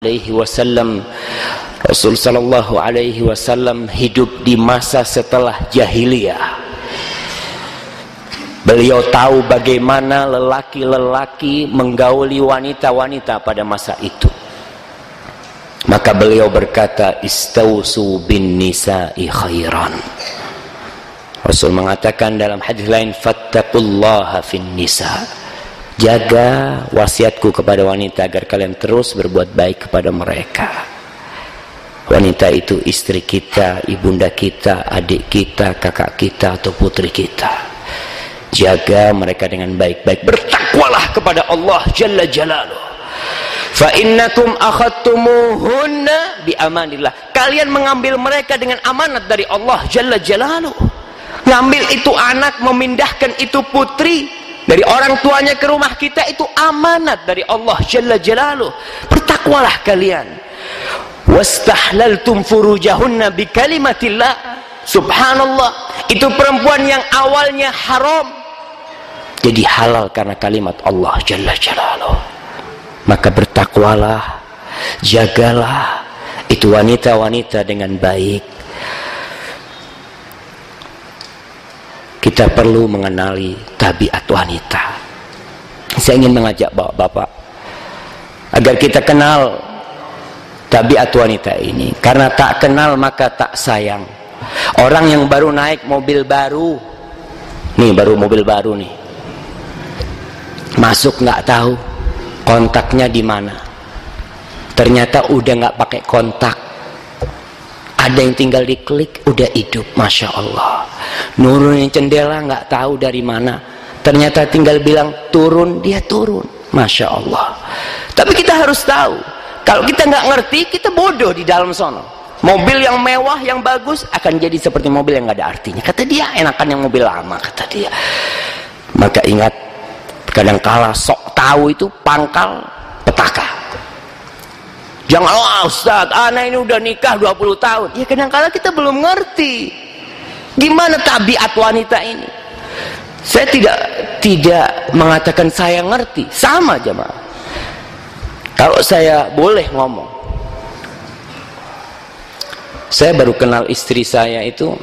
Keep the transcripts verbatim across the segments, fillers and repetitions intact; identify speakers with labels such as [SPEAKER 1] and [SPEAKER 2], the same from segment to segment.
[SPEAKER 1] alaihi wasallam. Rasul sallallahu alaihi wasallam hidup di masa setelah jahiliyah. Beliau tahu bagaimana lelaki-lelaki menggauli wanita-wanita pada masa itu. Maka beliau berkata, istausu bin nisa'i khairan. Rasul mengatakan dalam hadis lain, fattaqullaha fin nisa'. Jaga wasiatku kepada wanita agar kalian terus berbuat baik kepada mereka. Wanita itu istri kita, ibunda kita, adik kita, kakak kita, atau putri kita. Jaga mereka dengan baik-baik. Bertakwalah kepada Allah Jalla Jalaluh. Fa innakum akhadtumuhunna bi amanillah. Kalian mengambil mereka dengan amanat dari Allah Jalla Jalaluh. Ngambil itu anak, memindahkan itu putri dari orang tuanya ke rumah kita, itu amanat dari Allah Jalla Jalaluh. Bertakwalah kalian. Wastahlaltum furujahunna bi kalimatillah. Subhanallah, itu perempuan yang awalnya haram jadi halal karena kalimat Allah Jalla Jalaluh. Maka bertakwalah, jagalah itu wanita-wanita dengan baik. Kita perlu mengenali tabiat wanita. Saya ingin mengajak bapak-bapak agar kita kenal tabiat wanita ini. Karena tak kenal maka tak sayang. Orang yang baru naik mobil baru, nih baru mobil baru nih, masuk nggak tahu kontaknya di mana. Ternyata udah nggak pakai kontak. Ada yang tinggal diklik udah hidup, masya Allah. Nurunin jendela nggak tahu dari mana. Ternyata tinggal bilang turun, dia turun, masya Allah. Tapi kita harus tahu, kalau kita nggak ngerti, kita bodoh di dalam sono. Mobil yang mewah, yang bagus akan jadi seperti mobil yang nggak ada artinya. Kata dia, enakan yang mobil lama, kata dia. Maka ingat, kadangkala sok tahu itu pangkal petaka. Jangan, oh Ustaz, anak ini udah nikah dua puluh tahun. Ya kadang-kadang kita belum ngerti gimana tabiat wanita ini. Saya tidak tidak mengatakan saya ngerti, sama jemaah. Kalau saya boleh ngomong, saya baru kenal istri saya itu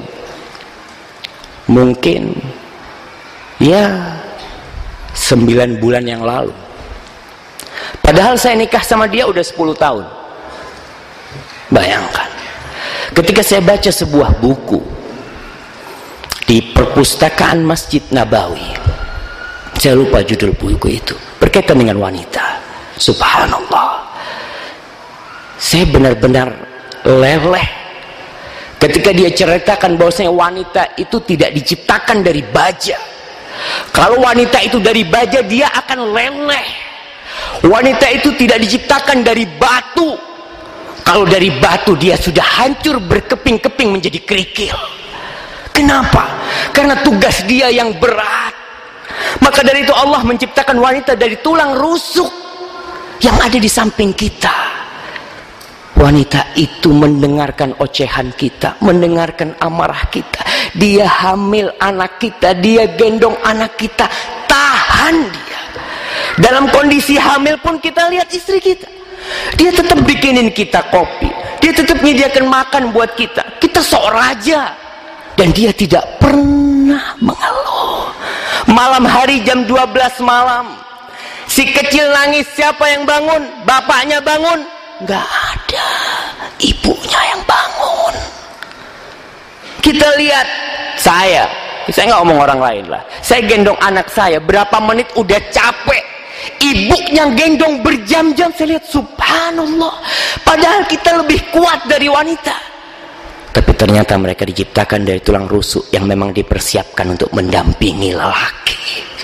[SPEAKER 1] mungkin ya sembilan bulan yang lalu. Padahal saya nikah sama dia udah sepuluh tahun. Bayangkan, ketika saya baca sebuah buku di perpustakaan Masjid Nabawi, saya lupa judul buku itu, berkaitan dengan wanita. Subhanallah, saya benar-benar leleh ketika dia ceritakan bahwasanya wanita itu tidak diciptakan dari baja. Kalau wanita itu dari baja, dia akan leleh. Wanita itu tidak diciptakan dari batu. Kalau dari batu, dia sudah hancur berkeping-keping menjadi kerikil. Kenapa? Karena tugas dia yang berat. Maka dari itu Allah menciptakan wanita dari tulang rusuk yang ada di samping kita. Wanita itu mendengarkan ocehan kita, mendengarkan amarah kita. Dia hamil anak kita, dia gendong anak kita, tahan dia. Dalam kondisi hamil pun kita lihat istri kita, dia tetap bikinin kita kopi, dia tetap menyediakan makan buat kita. Kita sok raja, dan dia tidak pernah mengeluh. Malam hari jam dua belas malam, si kecil nangis, siapa yang bangun? Bapaknya bangun? Nggak ada, ibunya yang bangun. Kita lihat, saya saya nggak ngomong orang lain lah, saya gendong anak saya, berapa menit udah capek, ibunya gendong berjam-jam. Saya lihat, subhanallah, padahal kita lebih kuat dari wanita, tapi ternyata mereka diciptakan dari tulang rusuk yang memang dipersiapkan untuk mendampingi lelaki.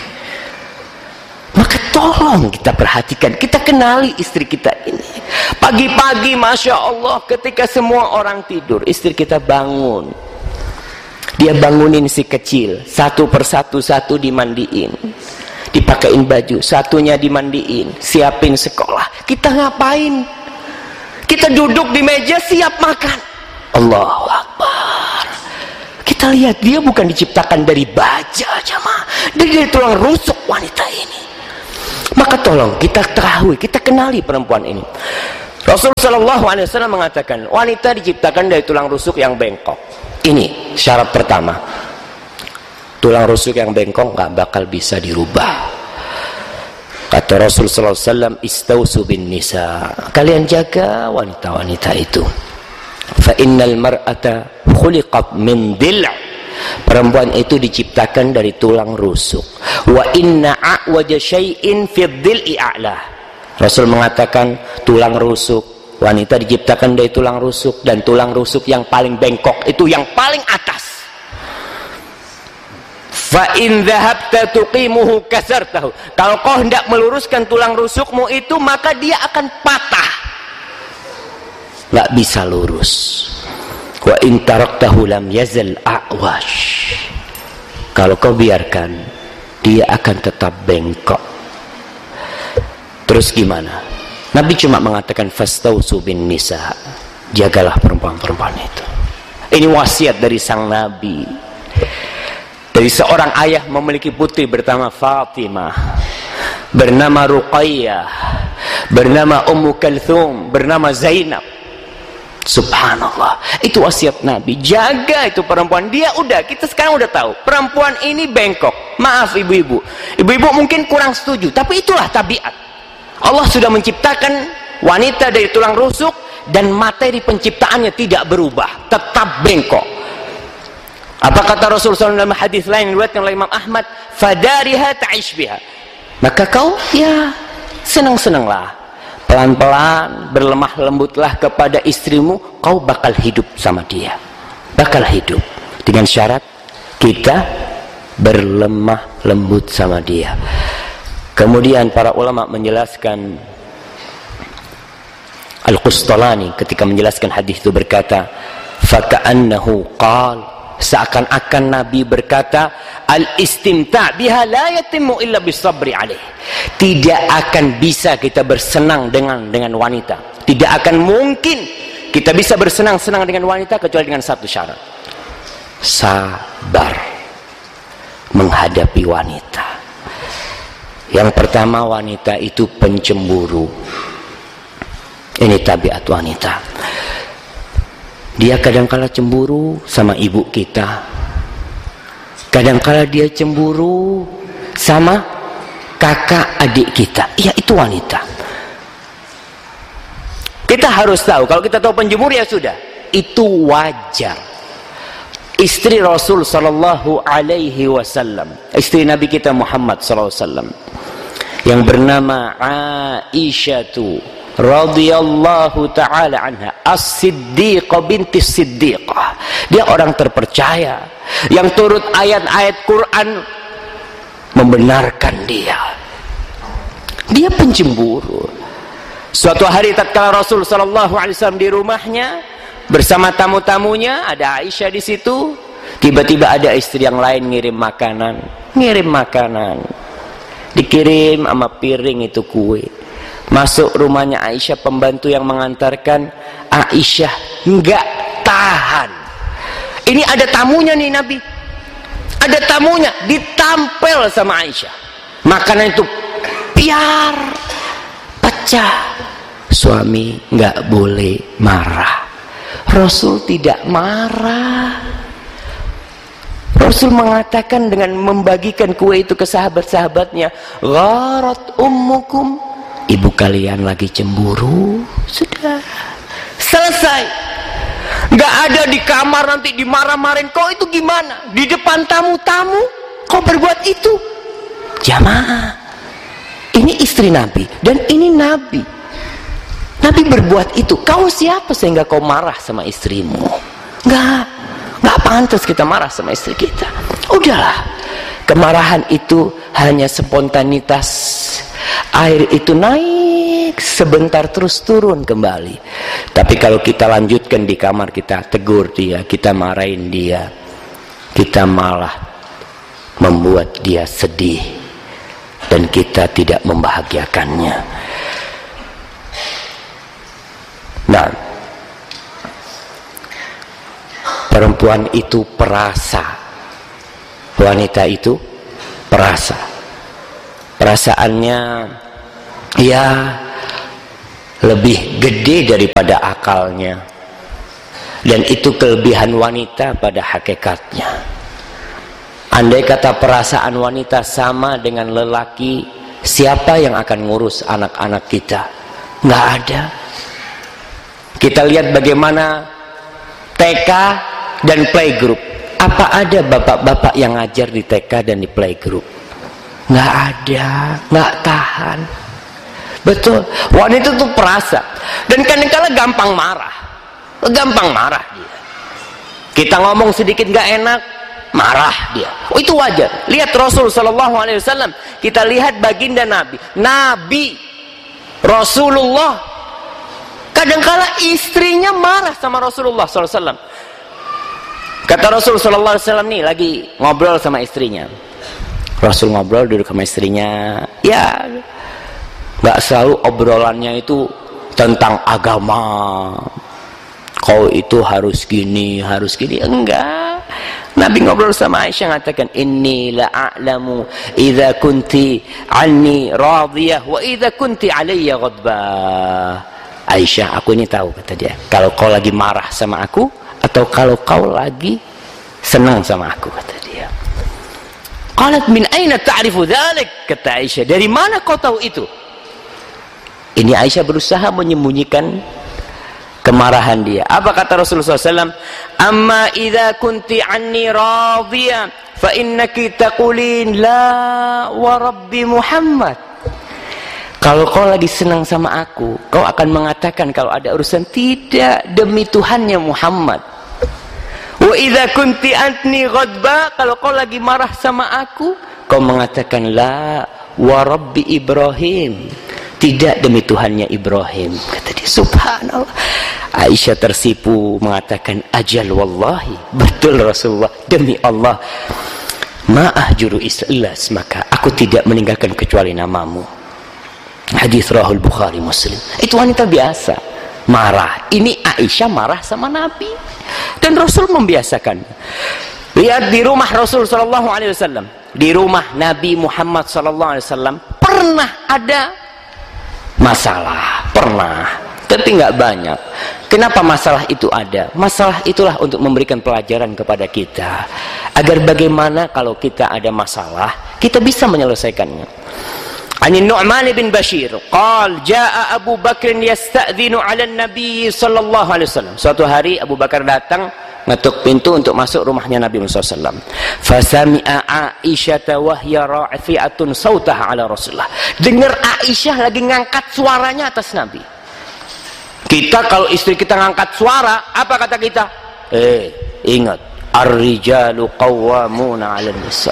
[SPEAKER 1] Maka tolong kita perhatikan, kita kenali istri kita ini. Pagi-pagi masya Allah, ketika semua orang tidur, istri kita bangun, dia bangunin si kecil, satu persatu satu dimandiin, dipakein baju, satunya dimandiin, siapin sekolah. Kita ngapain? Kita duduk di meja siap makan. Allahu Akbar. Kita lihat, dia bukan diciptakan dari baja jemaah, dari tulang rusuk wanita ini. Maka tolong kita ketahui, kita kenali perempuan ini. Rasul Shallallahu Alaihi Wasallam mengatakan wanita diciptakan dari tulang rusuk yang bengkok. Ini syarat pertama. Tulang rusuk yang bengkok nggak bakal bisa dirubah. Kata Rasul Shallallahu Alaihi Wasallam, istausu bin nisa, kalian jaga wanita-wanita itu. Fa innal mar'ata khuliqat min dil', perempuan itu diciptakan dari tulang rusuk. Wa inna a'waja syai'in fi dhil'i a'la. Rasul mengatakan tulang rusuk, wanita diciptakan dari tulang rusuk, dan tulang rusuk yang paling bengkok itu yang paling atas. Fa in dhahabta tuqimuhu kasartahu. Kalau kau hendak meluruskan tulang rusukmu itu, maka dia akan patah, nggak bisa lurus. Wa in taraktahu lam yazal a'wash. Kalau kau biarkan, dia akan tetap bengkok. Terus gimana? Nabi cuma mengatakan fastausu bin nisa, jagalah perempuan-perempuan itu. Ini wasiat dari sang Nabi. Dari seorang ayah memiliki putri bernama Fatimah, bernama Ruqayyah, bernama Ummu Kalthum, bernama Zainab. Subhanallah, itu wasiat Nabi. Jaga itu perempuan. Dia udah, kita sekarang udah tahu perempuan ini bengkok. Maaf ibu-ibu, ibu-ibu mungkin kurang setuju, tapi itulah tabiat. Allah sudah menciptakan wanita dari tulang rusuk, dan materi penciptaannya tidak berubah, tetap bengkok. Apa kata Rasulullah dalam hadis lain diriwayatkan oleh Imam Ahmad, fadariha ta'ish biha. Maka kau ya senang-senanglah, pelan-pelan berlemah lembutlah kepada istrimu, kau bakal hidup sama dia, bakal hidup, dengan syarat kita berlemah lembut sama dia. Kemudian para ulama menjelaskan, Al-Qustalani ketika menjelaskan hadis itu berkata, faka'annahu qal, seakan-akan Nabi berkata, al-istimta' biha la yatimmu illa bisabri alaih. Tidak akan bisa kita bersenang dengan dengan wanita, tidak akan mungkin kita bisa bersenang-senang dengan wanita kecuali dengan satu syarat, sabar menghadapi wanita. Yang pertama, wanita itu pencemburu. Ini tabiat wanita. Dia kadangkala cemburu sama ibu kita, kadangkala dia cemburu sama kakak adik kita. Iya, itu wanita. Kita harus tahu, kalau kita tahu penjemur ya sudah, itu wajar. Istri Rasul Sallallahu Alaihi Wasallam, istri Nabi kita Muhammad Sallallahu Alaihi Wasallam, yang bernama Aisyah radhiyallahu taala anha, as-siddiqah binti siddiqah. Dia orang terpercaya yang turut ayat-ayat Quran membenarkan dia. Dia pencemburu. Suatu hari tatkala Rasul sallallahu alaihi wasallam di rumahnya bersama tamu-tamunya, ada Aisyah di situ, tiba-tiba ada istri yang lain ngirim makanan, ngirim makanan. Dikirim sama piring itu kue. Masuk rumahnya Aisyah, pembantu yang mengantarkan, Aisyah nggak tahan. Ini ada tamunya nih Nabi, ada tamunya, ditampel sama Aisyah. Makanan itu piar, pecah. Suami nggak boleh marah. Rasul tidak marah. Rasul mengatakan dengan membagikan kue itu ke sahabat-sahabatnya, gharat ummukum, ibu kalian lagi cemburu. Sudah selesai. Nggak ada di kamar nanti dimarah-marahin, kau itu gimana di depan tamu-tamu kau berbuat itu. Jamaah, ini istri Nabi dan ini Nabi. Nabi berbuat itu, kau siapa sehingga kau marah sama istrimu? Nggak, nggak pantas kita marah sama istri kita. Udahlah, kemarahan itu hanya spontanitas. Air itu naik sebentar terus turun kembali. Tapi kalau kita lanjutkan di kamar, kita tegur dia, kita marahin dia, kita malah membuat dia sedih dan kita tidak membahagiakannya. Nah, perempuan itu perasa, wanita itu perasa. Perasaannya ya lebih gede daripada akalnya, dan itu kelebihan wanita pada hakikatnya. Andai kata perasaan wanita sama dengan lelaki, siapa yang akan ngurus anak-anak kita? Nggak ada. Kita lihat bagaimana T K dan playgroup. Apa ada bapak-bapak yang ngajar di T K dan di playgroup? Nggak ada, nggak tahan. Betul, wanita itu perasa, dan kadang-kadang gampang marah, gampang marah dia. Kita ngomong sedikit nggak enak, marah dia. Oh, itu wajar. Lihat Rasul Shallallahu Alaihi Wasallam. Kita lihat baginda Nabi, Nabi Rasulullah. Kadang-kala istrinya marah sama Rasulullah Shallallahu Alaihi Wasallam. Kata Rasul Shallallahu Alaihi Wasallam nih lagi ngobrol sama istrinya. Rasul ngobrol duduk sama istrinya, ya nggak selalu obrolannya itu tentang agama. Kau itu harus gini, harus gini, enggak. Nabi ngobrol sama Aisyah mengatakan, inni la a'lamu idza kunti anni radiyah wa idza kunti alayya ghadbah. Aisyah, aku ini tahu, kata dia, kalau kau lagi marah sama aku atau kalau kau lagi senang sama aku, kata dia. Qalat min aina ta'rifu dzalik? Kata Aisyah, dari mana kau tahu itu? Ini Aisyah berusaha menyembunyikan kemarahan dia. Apa kata Rasulullah shallallahu alaihi wasallam? Amma idza kunti anni radiyah fa innaki taqulin la wa rabbi Muhammad. Kalau kau lagi senang sama aku, kau akan mengatakan kalau ada urusan, tidak, demi Tuhannya Muhammad. Wa idza kunti anni ghadba, kalau kau lagi marah sama aku, kau mengatakan la wa rabbi Ibrahim, tidak, demi Tuhannya Ibrahim, kata dia. Subhanallah. Aisyah tersipu mengatakan, ajal wallahi, betul Rasulullah, demi Allah, ma'ah juru islas, maka aku tidak meninggalkan kecuali namamu. Hadis rahul Bukhari Muslim. Itu wanita biasa marah. Ini Aisyah marah sama Nabi, dan Rasul membiasakan. Lihat di rumah Rasul Shallallahu Alaihi Wasallam, di rumah Nabi Muhammad Shallallahu Alaihi Wasallam pernah ada masalah, pernah, tapi nggak banyak. Kenapa masalah itu ada? Masalah itulah untuk memberikan pelajaran kepada kita, agar bagaimana kalau kita ada masalah, kita bisa menyelesaikannya. Ani Nu'man bin Bashir qal jaa Abu Bakr yasta'dhinu 'ala an-nabi sallallahu alaihi wasallam. Suatu hari Abu Bakar datang ngetuk pintu untuk masuk rumahnya Nabi Muhammad sallallahu alaihi wasallam. Fasami'a Aisyah wa hiya rafi'atun sautaha 'ala Rasulullah. Dengar Aisyah lagi ngangkat suaranya atas Nabi. Kita kalau istri kita ngangkat suara, apa kata kita? Eh, ingat, ar-rijalu qawwamuna 'alan nisa.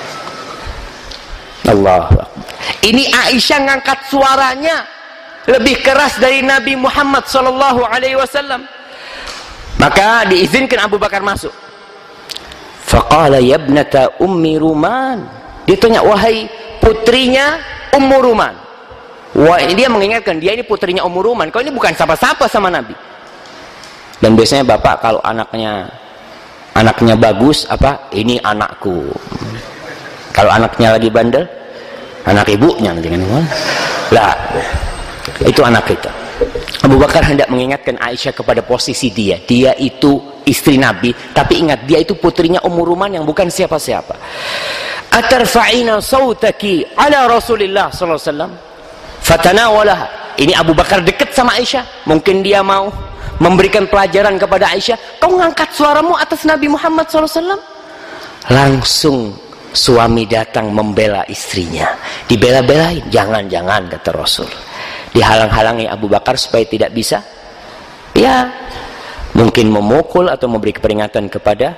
[SPEAKER 1] Allahu Akbar. Ini Aisyah ngangkat suaranya lebih keras dari Nabi Muhammad sallallahu alaihi wasallam. Maka diizinkan Abu Bakar masuk. Faqala ya ibnata ummi Ruman. Dia tanya, wahai putrinya Ummu Ruman. Wah, dia mengingatkan dia ini putrinya Ummu Ruman. Kau ini bukan sapa-sapa sama Nabi. Dan biasanya bapak kalau anaknya anaknya bagus, apa? Ini anakku. Kalau anaknya lagi bandel, anak ibunya nanti kan. Lah, itu anak kita. Abu Bakar hendak mengingatkan Aisyah kepada posisi dia. Dia itu istri Nabi, tapi ingat, dia itu putrinya Ummu Ruman yang bukan siapa-siapa. Atarfa'ina sautaki ala Rasulillah sallallahu alaihi wasallam fatanawalaha. Ini Abu Bakar dekat sama Aisyah, mungkin dia mau memberikan pelajaran kepada Aisyah. Kau ngangkat suaramu atas Nabi Muhammad sallallahu alaihi wasallam. Langsung suami datang membela istrinya, dibela-belain. Jangan-jangan, kata Rasul, dihalang-halangi Abu Bakar supaya tidak bisa, ya mungkin memukul atau memberi peringatan kepada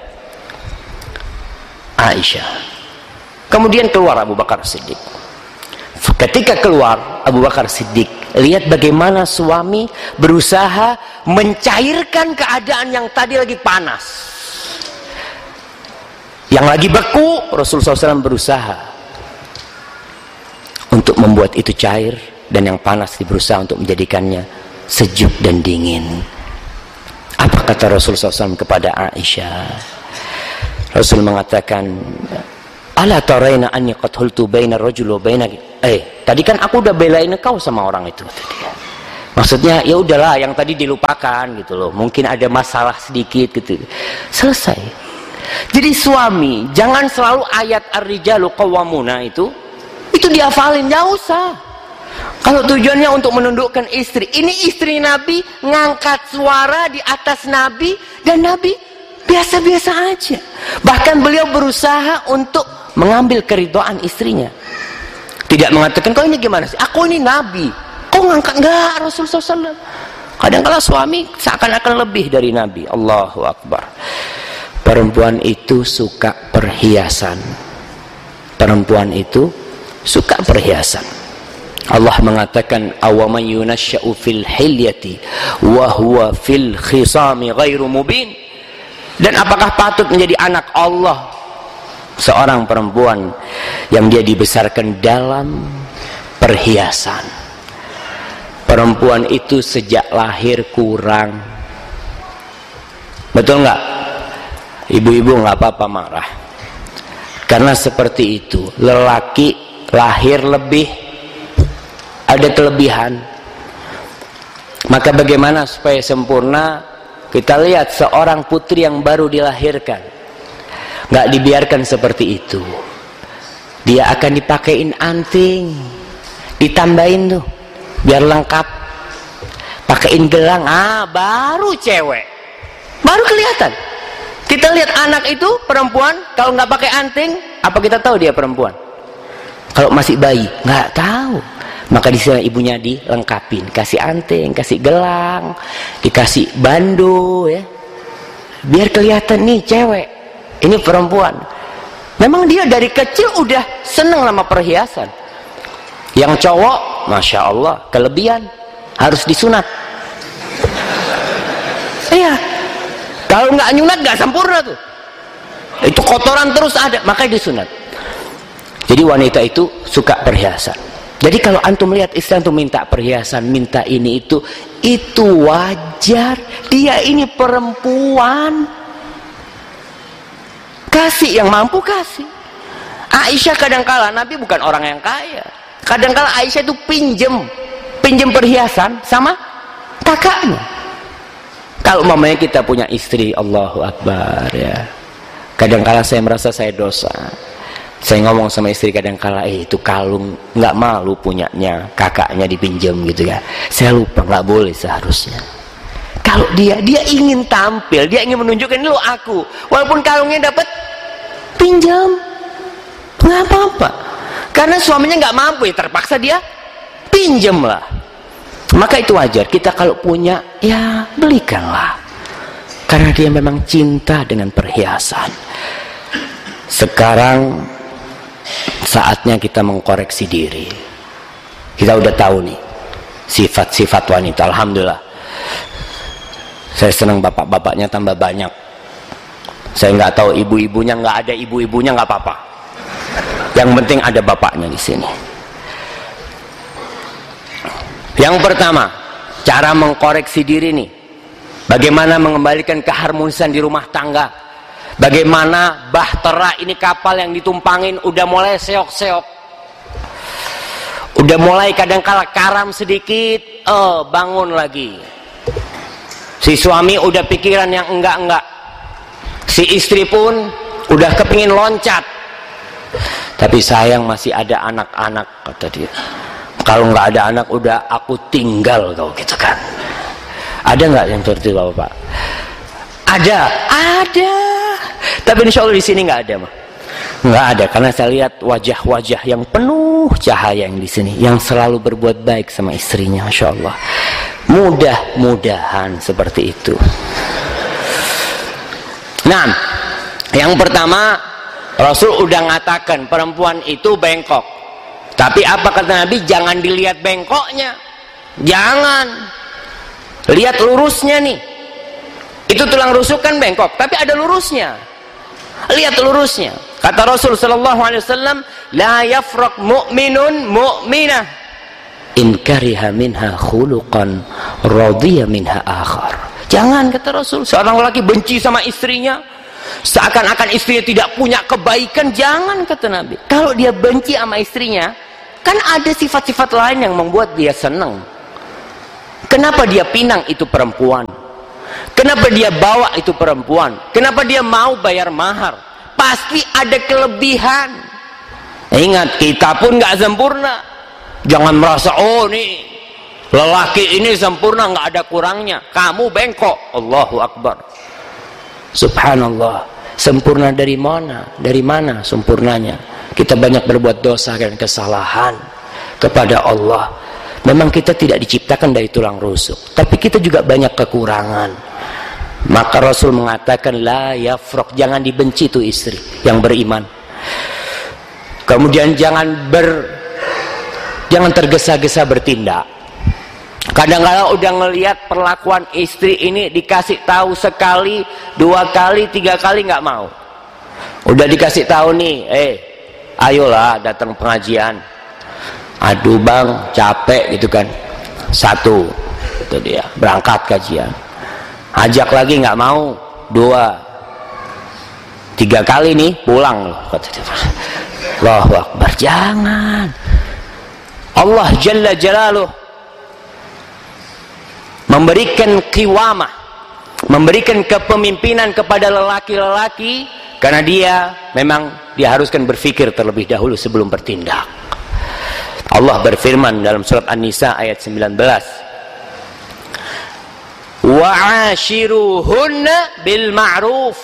[SPEAKER 1] Aisyah. Kemudian keluar Abu Bakar Siddiq. Ketika keluar Abu Bakar Siddiq, lihat bagaimana suami berusaha mencairkan keadaan yang tadi lagi panas, yang lagi beku. Rasulullah shallallahu alaihi wasallam berusaha untuk membuat itu cair, dan yang panas berusaha untuk menjadikannya sejuk dan dingin. Apa kata Rasulullah shallallahu alaihi wasallam kepada Aisyah? Rasul mengatakan, ala taraina anni qad hultu baina rajul wa baina, eh tadi kan aku udah belain kau sama orang itu, kata dia. Maksudnya ya udahlah, yang tadi dilupakan gitu loh. Mungkin ada masalah sedikit gitu. Selesai. Jadi suami jangan selalu ayat ar-rijalu qawwamuna itu itu dihafalin, enggak usah. Kalau tujuannya untuk menundukkan istri, ini istri Nabi ngangkat suara di atas Nabi dan Nabi biasa-biasa aja. Bahkan beliau berusaha untuk mengambil keridhaan istrinya. Tidak mengatakan, kau ini gimana sih? Aku ini Nabi. Kau ngangkat enggak Rasulullah shallallahu alaihi wasallam. Kadang-kala suami seakan-akan lebih dari Nabi. Allahu Akbar. Perempuan itu suka perhiasan. Perempuan itu suka perhiasan. Allah mengatakan, awaman yunasya'u fil hilyati wa huwa fil khisami ghairu mubin. Dan apakah patut menjadi anak Allah seorang perempuan yang dia dibesarkan dalam perhiasan? Perempuan itu sejak lahir kurang. Betul nggak? Ibu-ibu nggak apa-apa marah. Karena seperti itu, lelaki lahir lebih, ada kelebihan. Maka bagaimana supaya sempurna? Kita lihat seorang putri yang baru dilahirkan, nggak dibiarkan seperti itu. Dia akan dipakein anting, ditambahin tuh biar lengkap, pakein gelang, ah baru cewek, baru kelihatan. Kita lihat anak itu perempuan, kalau nggak pakai anting, apa kita tahu dia perempuan? Kalau masih bayi, nggak tahu. Maka di sana ibunya dilengkapin, kasih anting, kasih gelang, dikasih bando, ya, biar kelihatan nih cewek, ini perempuan. Memang dia dari kecil udah seneng sama perhiasan. Yang cowok, masya Allah, kelebihan, harus disunat. Iya, kalau nggak nyunat nggak sempurna tuh. Itu kotoran terus ada, makanya disunat. Jadi wanita itu suka perhiasan. Jadi kalau antum melihat istri antum minta perhiasan, minta ini itu, itu wajar. Dia ini perempuan. Kasih yang mampu kasih. Aisyah kadangkala, Nabi bukan orang yang kaya. Kadangkala Aisyah itu pinjem, pinjem perhiasan sama kakaknya. Kalau mamanya kita punya istri, Allahu Akbar ya. Kadangkala saya merasa saya dosa. Saya ngomong sama istri kadangkala, eh itu kalung nggak malu punyanya kakaknya dipinjam gitu ya. Saya lupa, nggak boleh seharusnya. Kalau dia dia ingin tampil, dia ingin menunjukkan lo aku, walaupun kalungnya dapat pinjam, nggak apa-apa. Karena suaminya nggak mampu, ya terpaksa dia pinjam lah. Maka itu wajar. Kita kalau punya, ya belikanlah. Karena dia memang cinta dengan perhiasan. Sekarang saatnya kita mengkoreksi diri. Kita udah tahu nih sifat-sifat wanita. Alhamdulillah, saya senang bapak-bapaknya tambah banyak. Saya nggak tahu ibu-ibunya, nggak ada ibu-ibunya nggak apa-apa. Yang penting ada bapaknya di sini. Yang pertama, cara mengkoreksi diri nih, bagaimana mengembalikan keharmonisan di rumah tangga. Bagaimana bahtera ini kapal yang ditumpangin udah mulai seok-seok, udah mulai kadangkala karam sedikit, oh bangun lagi. Si suami udah pikiran yang enggak-enggak, si istri pun udah kepingin loncat. Tapi sayang masih ada anak-anak, kata dia. Kalau nggak ada anak udah aku tinggal kau gitu kan. Ada nggak yang seperti itu Bapak? Ada, ada. Tapi insya Allah di sini nggak ada mah. Nggak ada, karena saya lihat wajah-wajah yang penuh cahaya yang di sini, yang selalu berbuat baik sama istrinya, masya Allah. Mudah-mudahan seperti itu. Nah, yang pertama, Rasul udah ngatakan perempuan itu bengkok. Tapi apa kata Nabi? Jangan dilihat bengkoknya, jangan lihat lurusnya nih. Itu tulang rusuk kan bengkok, tapi ada lurusnya. Lihat lurusnya. Kata Rasul sallallahu alaihi wasallam, la yafraq mu'minun mu'minah in kariha minha khuluqan radiya minha akhar. Jangan, kata Rasul, seorang lelaki benci sama istrinya, seakan-akan istrinya tidak punya kebaikan. Jangan, kata Nabi. Kalau dia benci sama istrinya, kan ada sifat-sifat lain yang membuat dia senang. Kenapa dia pinang itu perempuan? Kenapa dia bawa itu perempuan? Kenapa dia mau bayar mahar? Pasti ada kelebihan. Ingat, kita pun nggak sempurna. Jangan merasa, oh nih lelaki ini sempurna, nggak ada kurangnya. Kamu bengkok. Allahu Akbar. Subhanallah. Sempurna dari mana? Dari mana sempurnanya? Kita banyak berbuat dosa dan kesalahan kepada Allah. Memang kita tidak diciptakan dari tulang rusuk, tapi kita juga banyak kekurangan. Maka Rasul mengatakan, la yafraq, jangan dibenci itu istri yang beriman. Kemudian jangan ber jangan tergesa-gesa bertindak. Kadang-kadang udah ngelihat perlakuan istri ini, dikasih tahu sekali, dua kali, tiga kali nggak mau. Udah dikasih tahu nih, eh ayolah datang pengajian. Aduh bang, capek gitu kan. Satu, itu dia, berangkat kajian. Ajak lagi nggak mau. Dua, tiga kali nih pulang loh. Kata dia. Allahu Akbar. Jangan. Allah Jalla Jalaluh memberikan qiwamah, memberikan kepemimpinan kepada lelaki-lelaki karena dia memang diharuskan berpikir terlebih dahulu sebelum bertindak. Allah berfirman dalam surat An-Nisa ayat sembilan belas, wa'ashiruhunna bil ma'ruf,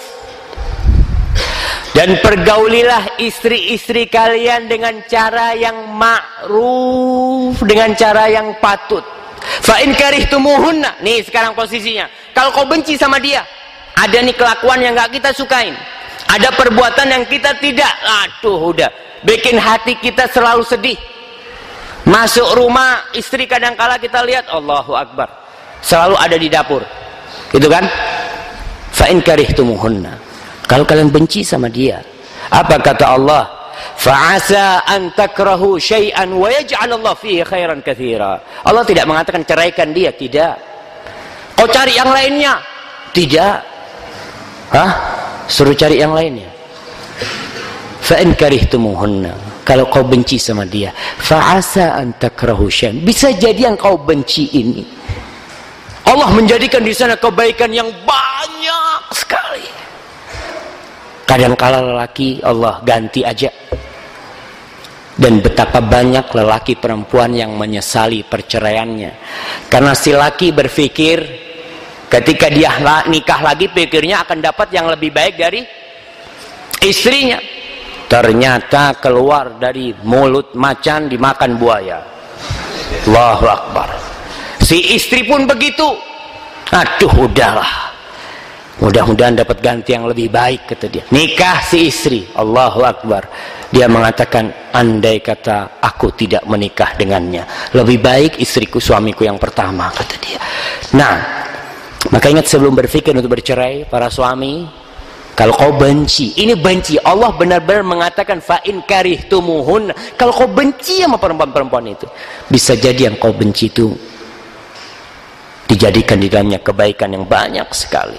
[SPEAKER 1] dan pergaulilah istri-istri kalian dengan cara yang ma'ruf, dengan cara yang patut. Fa in karihtumuhunna, nih sekarang posisinya, kalau kau benci sama dia, ada nih kelakuan yang gak kita sukain, ada perbuatan yang kita tidak, aduh udah bikin hati kita selalu sedih. Masuk rumah istri kadangkala kita lihat, Allahu Akbar, selalu ada di dapur, gitu kan? Fa in karihtumuhunna, kalau kalian benci sama dia, apa kata Allah? Fa'asa an takrahu syai'an wa yaj'alallahu fihi khairan katsira. Allah tidak mengatakan ceraikan dia, tidak. Kau cari yang lainnya, tidak. Hah? Suruh cari yang lainnya. Fa in karihtumuhunna, kalau kau benci sama dia, fa'asa an takrahu syai'an, bisa jadi yang kau benci ini Allah menjadikan di sana kebaikan yang banyak sekali. Kadang-kala lelaki Allah ganti aja. Dan betapa banyak lelaki perempuan yang menyesali perceraiannya, karena si laki berpikir ketika dia nikah lagi, pikirnya akan dapat yang lebih baik dari istrinya. Ternyata keluar dari mulut macan dimakan buaya. Allahu Akbar. Si istri pun begitu. Aduh udahlah, mudah-mudahan dapat ganti yang lebih baik, kata dia. Nikah si istri. Allahu Akbar. Dia mengatakan, andai kata aku tidak menikah dengannya, lebih baik istriku, suamiku yang pertama, kata dia. Nah, maka ingat sebelum berpikir untuk bercerai, para suami, kalau kau benci, ini benci, Allah benar-benar mengatakan fa in karihtumuhun, kalau kau benci sama perempuan-perempuan itu, bisa jadi yang kau benci itu dijadikan di dalamnya kebaikan yang banyak sekali.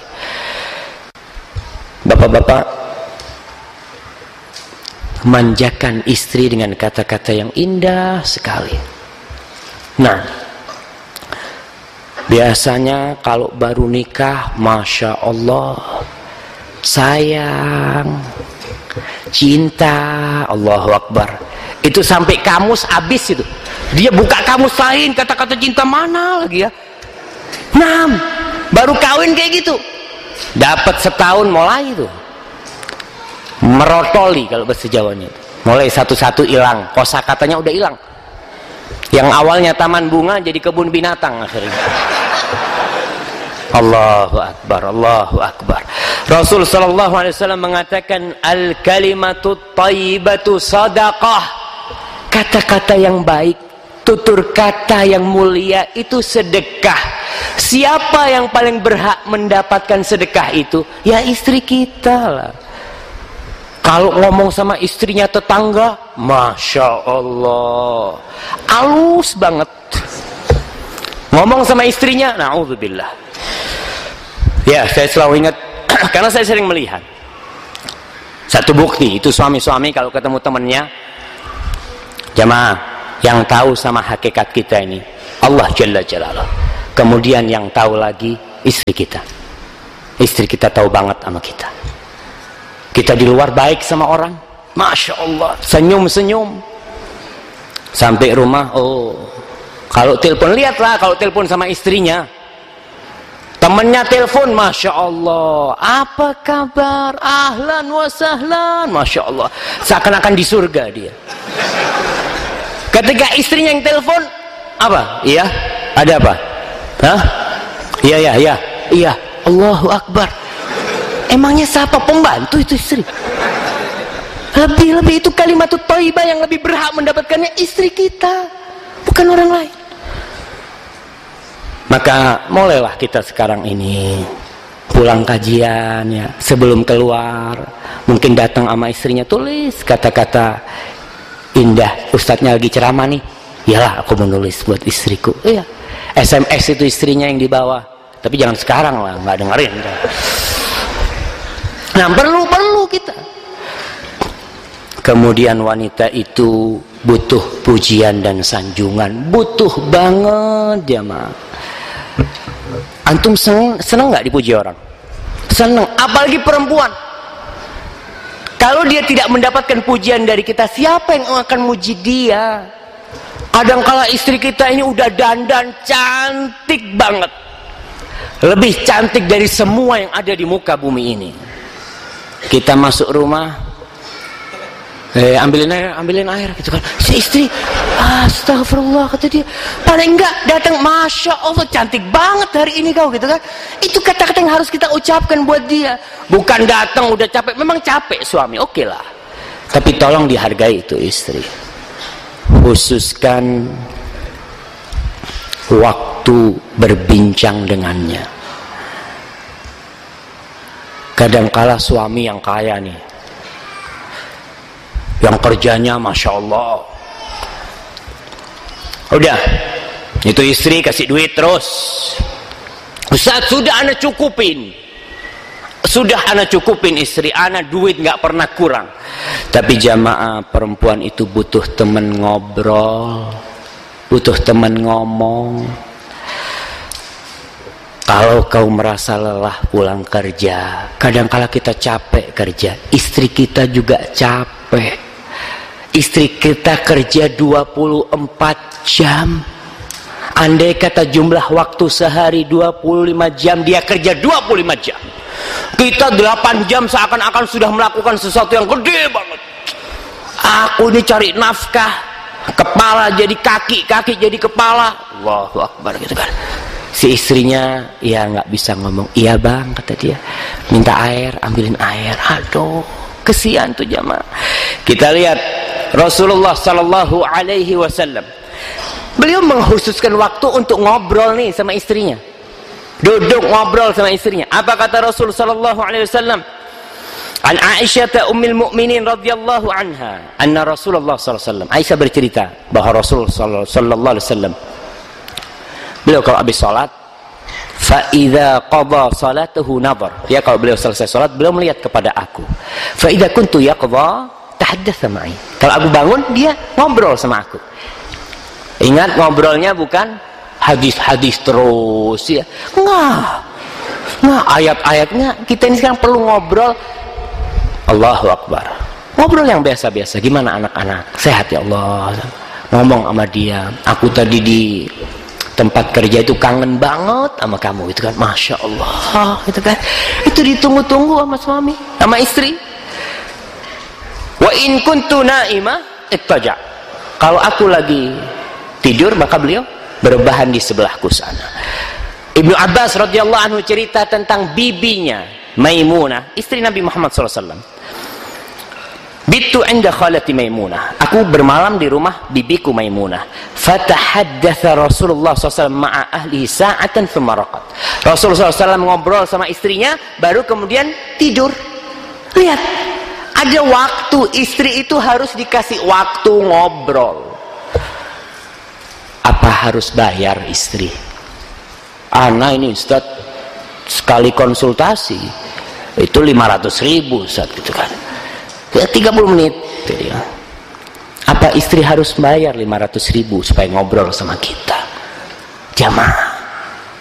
[SPEAKER 1] Bapak-bapak, manjakan istri dengan kata-kata yang indah sekali. Nah, biasanya kalau baru nikah, Masya Allah, sayang, cinta, Allahu Akbar, itu sampai kamus habis itu. Dia buka kamus lain, kata-kata cinta mana lagi ya. Nah, baru kawin kayak gitu, dapat setahun mulai itu merotoli, kalau bahasa Jawanya, mulai satu-satu hilang, kosakatanya udah hilang. Yang awalnya taman bunga jadi kebun binatang akhirnya. Allahu Akbar, Allahu Akbar. Rasul sallallahu alaihi wasallam mengatakan, al kalimatu thayyibatu sadaqah. Kata-kata yang baik, tutur kata yang mulia itu sedekah. Siapa yang paling berhak mendapatkan sedekah itu? Ya istri kita lah. Kalau ngomong sama istrinya tetangga, Masya Allah, halus banget. Ngomong sama istrinya, na'udzubillah. Ya, saya selalu ingat, karena saya sering melihat. Satu bukti, itu suami-suami kalau ketemu temannya, jamaah, yang tahu sama hakikat kita ini, Allah Jalla Jalaluh. Kemudian yang tahu lagi istri kita. Istri kita tahu banget sama kita. Kita di luar baik sama orang, Masya Allah, senyum-senyum. Sampai rumah, oh, kalau telepon, lihatlah kalau telepon sama istrinya, temennya telepon, Masya Allah, apa kabar, ahlan wa sahlan, Masya Allah, seakan-akan di surga dia. Ketika istrinya yang telepon, apa? Iya, ada apa? Hah? Iya, iya, iya, iya, Allahu Akbar. Emangnya siapa pembantu itu istri? Lebih-lebih itu kalimat thayyibah yang lebih berhak mendapatkannya istri kita, bukan orang lain. Maka mulailah kita sekarang ini pulang kajian ya, sebelum keluar mungkin datang sama istrinya, tulis kata-kata indah. Ustadznya lagi ceramah nih, iyalah aku menulis buat istriku. Iya, S M S itu istrinya yang di bawah, tapi jangan sekarang lah, nggak dengerin. Nah, perlu-perlu kita. Kemudian wanita itu butuh pujian dan sanjungan, butuh banget jamaah. Antum seneng, seneng nggak dipuji orang? Seneng, apalagi perempuan. Kalau dia tidak mendapatkan pujian dari kita, siapa yang akan muji dia? Kadangkala istri kita ini udah dandan cantik banget, lebih cantik dari semua yang ada di muka bumi ini. Kita masuk rumah, Eh, ambilin air, ambilin air gitu kan. Si istri, astagfirullah kata dia. Paling enggak datang, Masya Allah cantik banget hari ini kau gitu kan. Itu kata-kata yang harus kita ucapkan buat dia. Bukan datang udah capek, memang capek suami, oke okay lah. Tapi tolong dihargai itu istri. Khususkan waktu berbincang dengannya. Kadangkala suami yang kaya nih, yang kerjanya Masya Allah, udah itu istri kasih duit terus, Ustaz sudah ana cukupin, sudah ana cukupin istri ana, duit nggak pernah kurang. Tapi jamaah, perempuan itu butuh teman ngobrol, butuh teman ngomong. Kalau kau merasa lelah pulang kerja, kadangkala kita capek kerja, istri kita juga capek. Istri kita kerja dua puluh empat jam. Andai kata jumlah waktu sehari dua puluh lima jam, dia kerja dua puluh lima jam. Kita delapan jam seakan-akan sudah melakukan sesuatu yang gede banget. Aku ini cari nafkah, kepala jadi kaki, kaki jadi kepala. Allahu Akbar gitu kan. Si istrinya ya nggak bisa ngomong, iya bang kata dia, minta air, ambilin air. Aduh, kesian tuh jamaah. Kita lihat Rasulullah Sallallahu Alaihi Wasallam, beliau mengkhususkan waktu untuk ngobrol nih sama istrinya, duduk ngobrol sama istrinya. Apa kata Rasul Sallallahu Alaihi Wasallam? An Aisyah ummul mukminin radhiyallahu anha, anna Rasulullah Sallallahu Alaihi Wasallam, Aisyah bercerita bahwa Rasul Sallallahu Alaihi Wasallam, beliau kalau habis sholat, fa idza qada salatahu nadhar, ya kalau beliau selesai sholat beliau melihat kepada aku. Fa idza kuntu yaqdha tahaddatsa ma'i, kalau aku bangun dia ngobrol sama aku. Ingat, ngobrolnya bukan hadis-hadis terus ya, enggak. Nah, ayat-ayatnya kita ini sekarang perlu ngobrol. Allahu Akbar, ngobrol yang biasa-biasa. Gimana anak-anak, sehat ya Allah, ngomong sama dia, aku tadi di tempat kerja itu kangen banget sama kamu gitu kan, Masya Allah gitu kan. Itu ditunggu-tunggu sama suami, sama istri. Wa in kuntu naima ittaja, kalau aku lagi tidur maka beliau berbahan di sebelahku sana. Ibnu Abbas radhiyallahu anhu cerita tentang bibinya Maimunah, istri Nabi Muhammad shallallahu alaihi wasallam. Bitu inda khalati Maimunah, aku bermalam di rumah bibiku Maimunah. Fatahaddatsa Rasulullah shallallahu alaihi wasallam ma'a ahlihi sa'atan thumma raqad. Rasulullah shallallahu alaihi wasallam ngobrol sama istrinya, baru kemudian tidur. Lihat, ada waktu. Istri itu harus dikasih waktu ngobrol. Apa harus bayar istri? Ana ini Ustaz, sekali konsultasi itu lima ratus ribu Ustaz gitu kan, ya tiga puluh menit gitu ya. Apa istri harus bayar lima ratus ribu supaya ngobrol sama kita? Jamaah,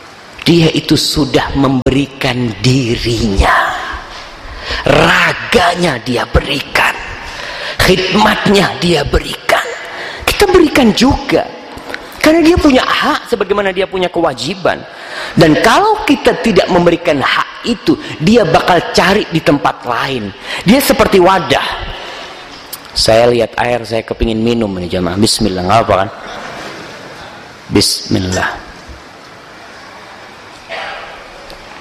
[SPEAKER 1] dia itu sudah memberikan dirinya, raganya dia berikan, khidmatnya dia berikan, kita berikan juga, karena dia punya hak sebagaimana dia punya kewajiban. Dan kalau kita tidak memberikan hak itu, dia bakal cari di tempat lain. Dia seperti wadah, saya lihat air, saya kepingin minum ini jamaah, bismillah, nggak apa kan, bismillah.